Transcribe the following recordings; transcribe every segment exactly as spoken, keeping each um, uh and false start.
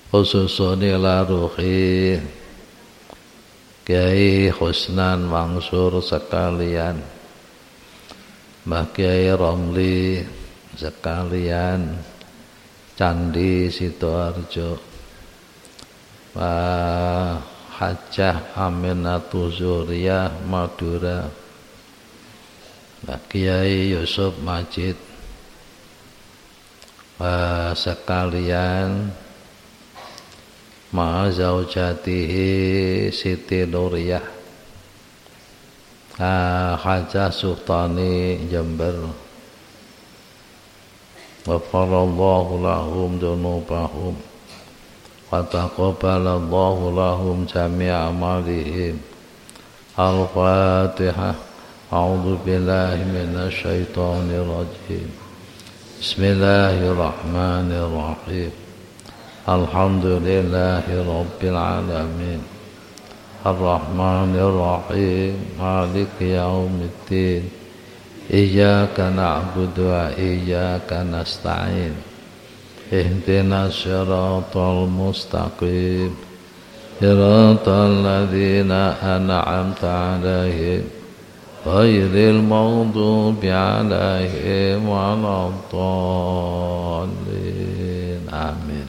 khususun ila ruhi Kiai Husnan Mansur sekalian, Mbah Kiai Romli sekalian, Candi Sidoarjo, Pak Hajah Aminatul Zuriyah Madura, Mbah Kiai Yusuf Majid, Pak sekalian, Ma zaujatihi Siti Nuriyah, Hajah Sultani Jember, ghafarallahu lahum dzunubahum wa taqabbalallahu lahum jami'a amalihim. Al-Fatihah. A'udzu billahi minasy syaithanir rajim. Bismillahirrahmanirrahim. Alhamdulillahi rabbil alamin. Ar-Rahmanir Rahim. Maliki yaumiddin. Iyyaka na'budu wa iyyaka nasta'in. Ihdinas siratal mustaqim. Siratal ladzina an'amta 'alaihim ghairil maghdubi 'alaihim waladdallin. Amin.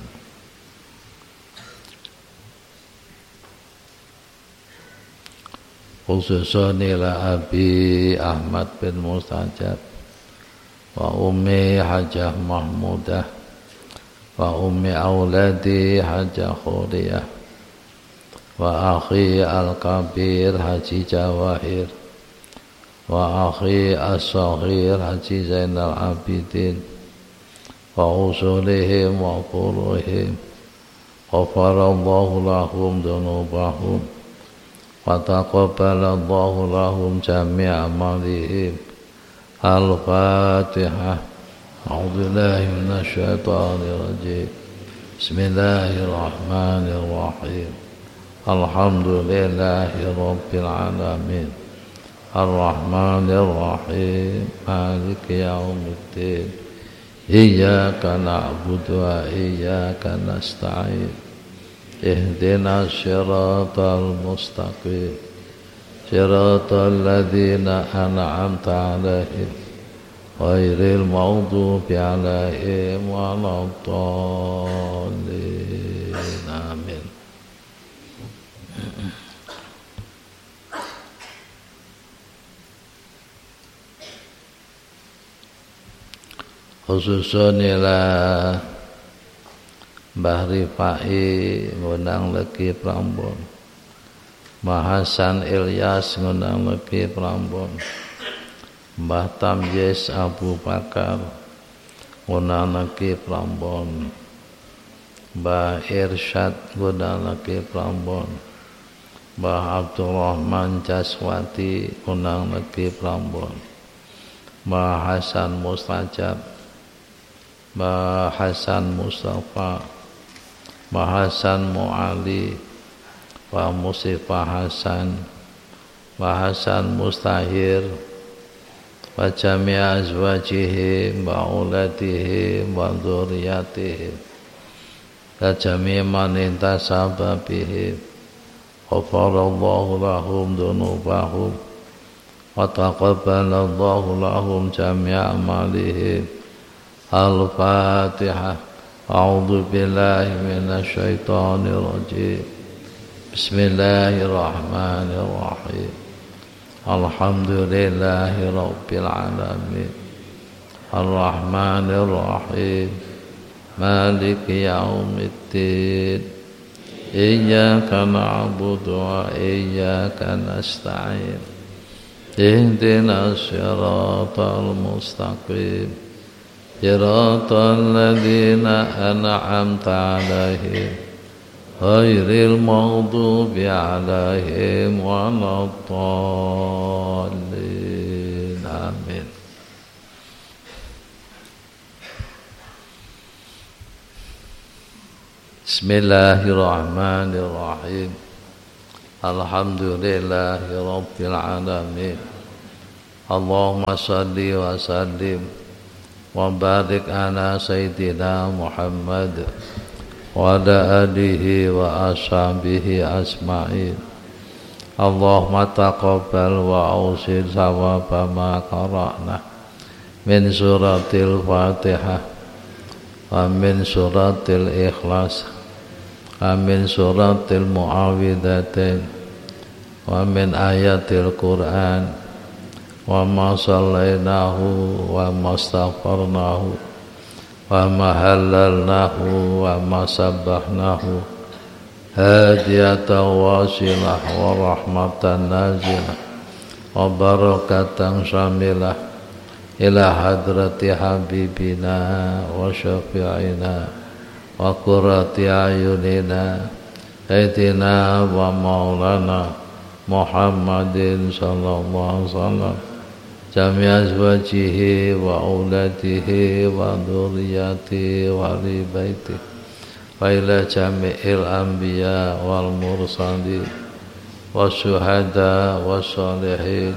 Khususun ila Abi Ahmad bin Mustajab wa Ummi Hajah Mahmudah wa Ummi Auladi Hajah Khuriyah wa Akhi Al-Kabir Haji Jawahir wa Akhi As-Saghir Haji Zainal Abidin wa usulihim wa furuhim. Ghafarallahu lahum dzunubahum wa taqabbalallahu lahum jami'a amalihim. Al-Fatihah. A'udzu billahi minasy syaithanir rajim. Bismillahirrahmanirrahim. Alhamdulillahi rabbil alamin. Ar-Rahmanir Rahim. Maliki yaumiddin. Iyyaka na'budu wa iyyaka nasta'in. Ihdinas siratal mustaqim. Siratal ladzina an'amta 'alaihim ghairil maghdubi 'alaihim waladdallin. Amin. Khususun ila Mbah Rifai ngundang legi Prambon, Mbah Hasan Ilyas ngundang legi Prambon, Mbah Tamyiz Abu Bakar ngundang legi Prambon, Mbah Irsyad ngundang legi Prambon, Mbah Abdurrahman Jaswati ngundang legi Prambon, Mbah Hasan Mustajab, Mbah Hasan Mustafa, Mbah Hasan Mu'ali, Mbah Musifah Hasan, Mbah Hasan Mustahir, wa jami'a azwajihi wa auladihi wa dzurriyyatihi wa jami'a man intasaba bihi. Ghafarallahu lahum dzunubahum wa taqabbalallahu lahum jami'a amalihim. Al-Fatihah. A'udzu billahi minasy syaithanir rajim. Bismillahirrahmanirrahim. Alhamdulillahi rabbil alamin. Ar-Rahmanir Rahim. Maliki yaumiddin. Iyyaka na'budu wa iyyaka nasta'in. Ihdinas siratal mustaqim. Siratal ladzina an'amta 'alaihim ghairil maghdubi 'alaihim waladdallin. Amin. Bismillahirrahmanirrahim. Alhamdulillahi rabbil alamin. Allahumma salli wa sallim wa barik ala sayyidina Muhammad wa ala alihi wa ashabihi asma'in. Allahumma taqabbal wa ausil sawaba ma qara'na min suratil Fatihah wa min suratil Ikhlas wa min suratil Mu'awwidhatain wa min ayatil Qur'an wa ma sallainahu wa ma astaghfarnahu wa ma halalnahu wa ma sabbahnahu hadiyatan wasilah wa rahmatan nazilah wa barakatan syamilah ila hadrati habibina wa syafi'ina wa qurrati ayunina sayyidina wa maulana Muhammadin sallallahu alaihi wasallam jami' azwajihi wa auladihi wa dzurriyyatihi wa ahli baitihi wa ila jami'il anbiya wal mursalin wasyuhada wassalihin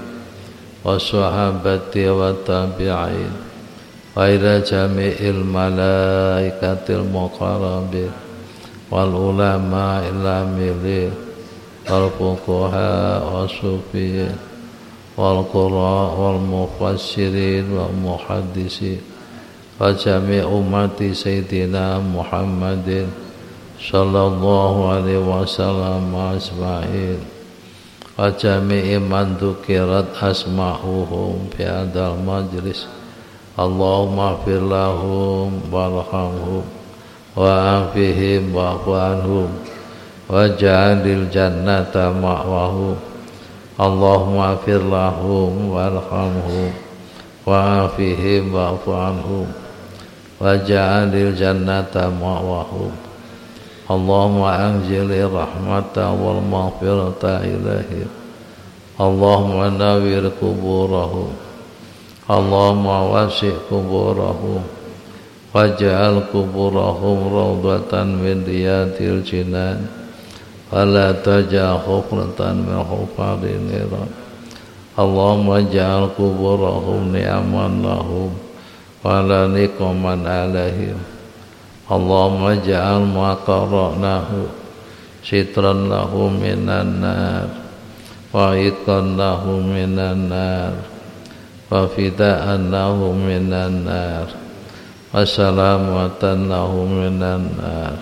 wassahabati wa tabi'in wa ila jami'il malaikatil muqarrabin wal ulama ila milih wal fuqaha wassufiyin wal qurra wal mufassirin wal muhaddisin wa jami' ummati sayyidina Muhammadin sallallahu alaihi wasallam asma'in wa jami'i man dzukirat asma'uhum fi hadzal majlis. Allahumma ighfir lahum warhamhum wa afihim wa'fu anhum waj'alil jannata ma'wahum. Allahumma ighfir lahum warhamhum wa afihim wa'fu anhum waj'alil jannata ma'wahum. Allahumma anzilir rahmata wal maghfirata ilaihim. Allahumma nawwir kuburahum. Allahumma wasi' kuburahum waj'al kuburahum rawdatan min riyadil jinan wala taj'al hufratan min hufarin niran. Allahumma ja'al kuburahum ni'aman lahum wala niqaman alaihim. Allahumma ja'al ma qara'nahu sitran lahum minan nar wa iqan lahum minan nar wa fida'an lahum minan nar wa salamatan lahum minan nar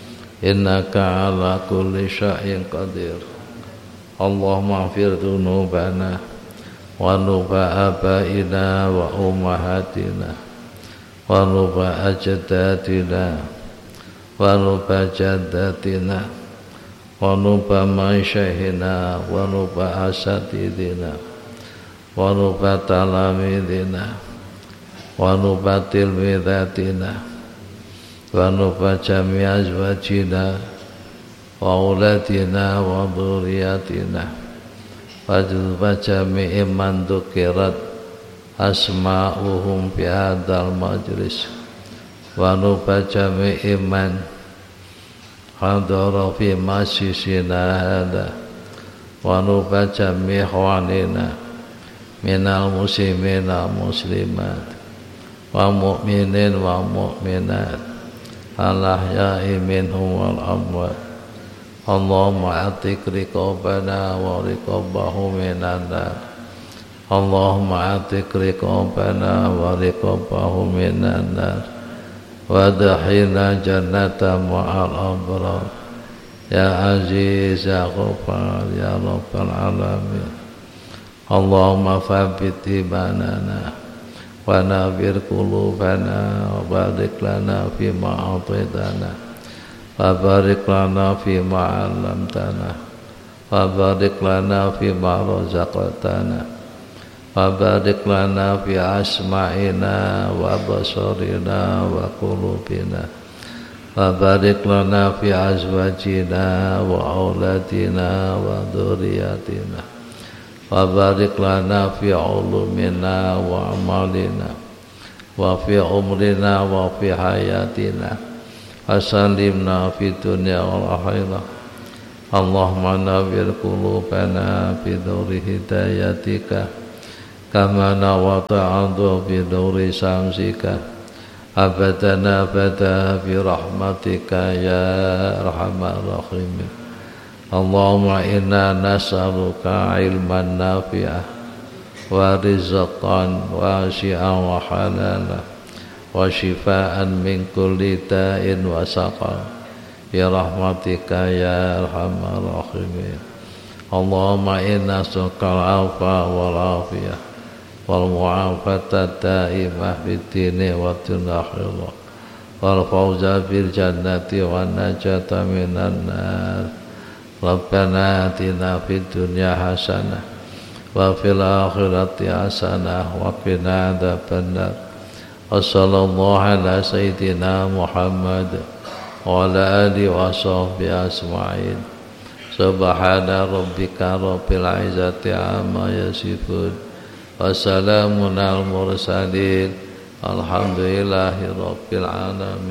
innaka ala kulli syai'in qadir. Allahumma ighfir dzunubana wa nuba abaina wa ummahatina wa nuba ajdatina wa nuba jaddatina wa nuba masyaykhina wa nuba asatidina wa nuba talamidina wa nuba tilmidatina wa nuba jami' azwajina wa auladina wa dzurriyyatina wa nuba jami'i man dzukirat asma'uhum fi hadzal majlis wa nuba jami'i man hadara fi masjidina hadza wa nuba jami'i ikhwanina minal muslimina muslimat wa mu'minin wa mu'minat al-ahya'i minhum wal amwat. Allahumma atik riqabana wa riqabahum minan nar. Allahumma atik riqabana wa riqabahum minan nar wa adkhilna jannata ma'al abrar ya aziz ya ghafar ya rabbal alamin. Allahumma thabbit imanana wa nawwir qulubana wa barik lana fima a'taitana wa barik lana fima 'allamtana wa barik lana fima razaqtana wa barik lana fi asma'ina wa basarina wa qulubina wa barik lana fi azwajina wa auladina wa dzurriyyatina wa barik lana fi ulumina wa amalina wa fi umrina wa fi hayatina wa salimna fi dunya wal akhirah. Allahumma nawwir qulubana bi nuri hidayatika kama nawata 'adhu bi nuri samsika أبدا أبدا برحمتك يا أرحم الراحمين. اللهم إنا نسألك علما نافعا ورزقا واسعا وحلالا وشفاء من كل داء وسقم برحمتك يا أرحم الراحمين. اللهم إنا نسألك العفو والعافية والمعافاة الدائمة في الدين والآخرة والفوز بالجنة والنجاة من النار. ربنا آتنا في الدنيا حسنة وفي الآخرة حسنة وقنا عذاب النار. وصلى الله على سيدنا محمد وعلى آله وصحبه أجمعين. سبحان ربك رب العزة عما يصفون وسلام على المرسلين الحمد لله رب العالمين.